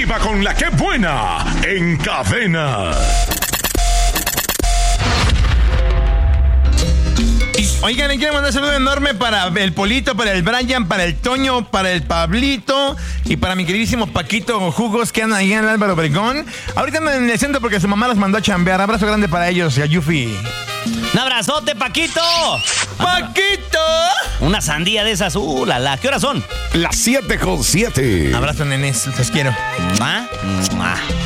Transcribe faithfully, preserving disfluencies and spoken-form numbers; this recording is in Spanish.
Arriba con la que buena en Cadena. Oigan, le quiero mandar un saludo enorme para el Polito, para el Brian, para el Toño, para el Pablito y para mi queridísimo Paquito Jugos que andan ahí en el Álvaro Obregón. Ahorita andan en el centro porque su mamá los mandó a chambear. Abrazo grande para ellos y a Yufi. ¡Un abrazote, Paquito! ¡Paquito! Una sandía de esas. ¡Uh, la, la! ¿Qué horas son? Las siete con siete. Abrazo, nenes. Los quiero. ¿Ah?